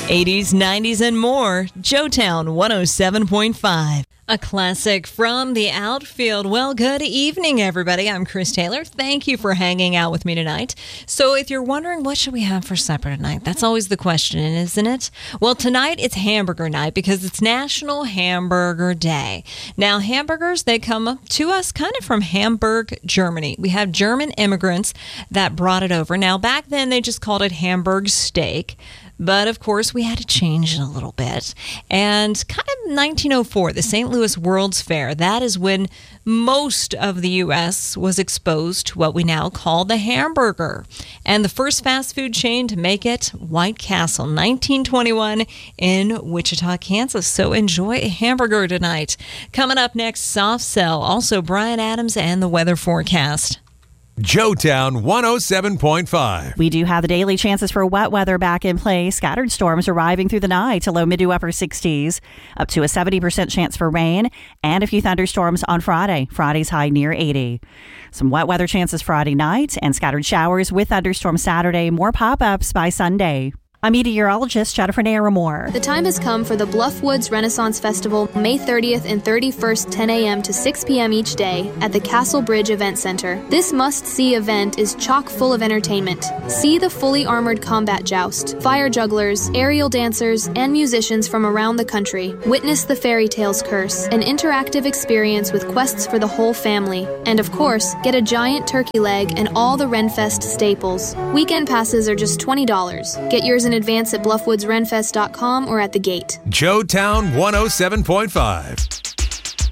80s, 90s, and more. Joetown 107.5. A classic from the outfield. Well, good evening, everybody. I'm Chris Taylor. Thank you for hanging out with me tonight. So if you're wondering, what should we have for supper tonight? That's always the question, isn't it? Well, tonight it's hamburger night because it's National Hamburger Day. Now, hamburgers, they come to us kind of from Hamburg, Germany. We have German immigrants that brought it over. Now, back then, they just called it Hamburg steak. But, of course, we had to change it a little bit. And kind of 1904, the St. Louis World's Fair, that is when most of the U.S. was exposed to what we now call the hamburger. And the first fast food chain to make it, White Castle, 1921 in Wichita, Kansas. So enjoy a hamburger tonight. Coming up next, Soft Cell, also Brian Adams and the weather forecast. Joetown 107.5. We do have the daily chances for wet weather back in play. Scattered storms arriving through the night to low mid to upper 60s, up to a 70% chance for rain, and a few thunderstorms on Friday. Friday's high near 80. Some wet weather chances Friday night and scattered showers with thunderstorms Saturday. More pop-ups by Sunday. I'm meteorologist Jennifer Naramore. The time has come for the Bluffwoods Renaissance Festival, May 30th and 31st, 10 a.m. to 6 p.m. each day at the Castle Bridge Event Center. This must-see event is chock full of entertainment. See the fully armored combat joust, fire jugglers, aerial dancers, and musicians from around the country. Witness the Fairy Tales Curse, an interactive experience with quests for the whole family. And of course, get a giant turkey leg and all the Renfest staples. Weekend passes are just $20. Get yours in advance at bluffwoodsrenfest.com or at the gate. Joetown 107.5.